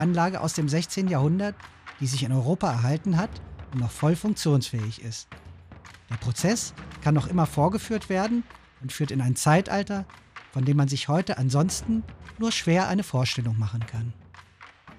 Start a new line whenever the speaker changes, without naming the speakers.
Anlage aus dem 16. Jahrhundert, die sich in Europa erhalten hat und noch voll funktionsfähig ist. Der Prozess kann noch immer vorgeführt werden und führt in ein Zeitalter, von dem man sich heute ansonsten nur schwer eine Vorstellung machen kann.